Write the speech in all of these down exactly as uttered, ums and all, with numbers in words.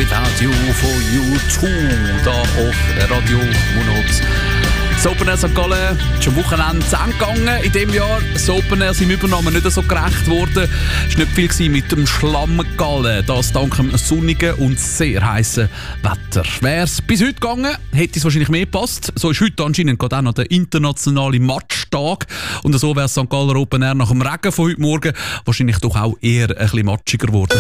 Without You von U zwei da auf Radio Monat. Das Open Air Sankt Gallen ist am Wochenende zu Ende gegangen. In diesem Jahr das Open Air seinem Übernahmen nicht so gerecht worden. Es war nicht viel mit dem Schlammgallen. Das dank dem sonnigen und sehr heißen Wetter. Wäre es bis heute gegangen, hätte es wahrscheinlich mehr gepasst. So ist heute anscheinend gerade auch noch der internationale Matchtag. Und so wäre das Sankt Galler Open Air nach dem Regen von heute Morgen wahrscheinlich doch auch eher ein bisschen matschiger geworden.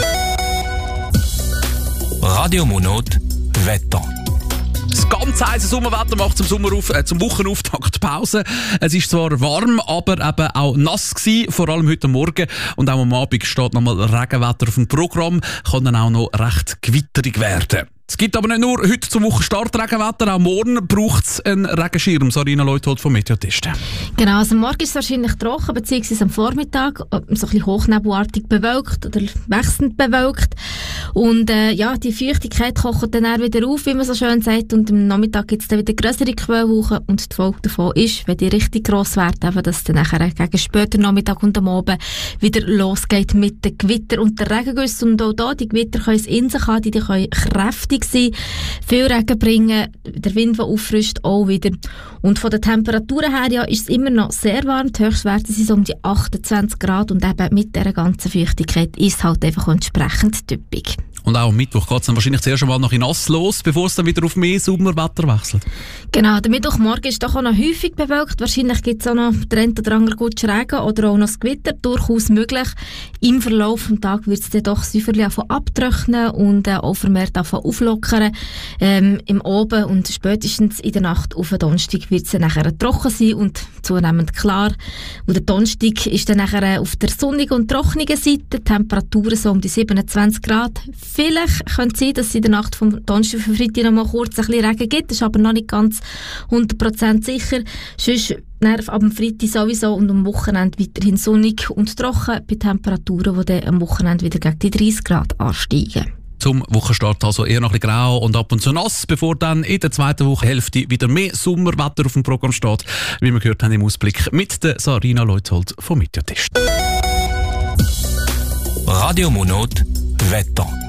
Radio Monat Wetter. Das ganz heisse Sommerwetter macht zum, Sommerauf, äh, zum Wochenauftakt Pause. Es ist zwar warm, aber eben auch nass gewesen, vor allem heute Morgen. Und auch am Abend steht nochmal Regenwetter auf dem Programm. Kann dann auch noch recht gewitterig werden. Es gibt aber nicht nur heute zum Wochenstart Regenwetter, auch morgen braucht es einen Regenschirm. Sarina Leuthold vom Meteotisten. Genau, also morgen ist es wahrscheinlich trocken, beziehungsweise am Vormittag so ein bisschen hochnebelartig bewölkt oder wechselnd bewölkt. Und äh, ja, die Feuchtigkeit kocht dann auch wieder auf, wie man so schön sagt. Und am Nachmittag gibt es dann wieder grössere Quellwolken. Und die Folge davon ist, wenn die richtig gross werden, dass es dann nachher gegen später Nachmittag und am Abend wieder losgeht mit den Gewitter und den Regengüssen. Und auch da, die Gewitter können es in sich haben, die, die können kräftig sein, viel Regen bringen, der Wind, der auffrischt, auch wieder. Und von den Temperaturen her ja, ist es immer noch sehr warm. Die Höchstwerte sind so um die achtundzwanzig Grad und eben mit dieser ganzen Feuchtigkeit ist es halt einfach entsprechend typisch. Und auch am Mittwoch geht es dann wahrscheinlich zuerst einmal noch in nass los, bevor es dann wieder auf mehr Sommerwetter wechselt. Genau, der Mittwochmorgen ist doch auch noch häufig bewölkt. Wahrscheinlich gibt es auch noch den einen oder anderen guten Regen oder auch noch das Gewitter, durchaus möglich. Im Verlauf des Tages wird es dann doch säuferlich davon abtrocknen und äh, auch vermehrt davon auflockern. Ähm, Im Abend und spätestens in der Nacht auf den Donnerstag wird es dann nachher trocken sein und zunehmend klar. Und der Donnerstag ist dann nachher auf der sonnigen und trockenen Seite, Temperaturen so um die siebenundzwanzig Grad. Vielleicht könnte es sein, dass es in der Nacht vom Donnerstag auf Freitag noch mal kurz ein bisschen Regen gibt. Das ist aber noch nicht ganz hundert Prozent sicher. Sonst ab dem Freitag sowieso und am Wochenende weiterhin sonnig und trocken bei Temperaturen, die dann am Wochenende wieder gegen die dreißig Grad ansteigen. Zum Wochenstart also eher noch ein bisschen grau und ab und zu nass, bevor dann in der zweiten Wochenhälfte wieder mehr Sommerwetter auf dem Programm steht, wie wir gehört haben im Ausblick mit der Sarina Leuthold vom Meteotest. Radio Monat Wetter.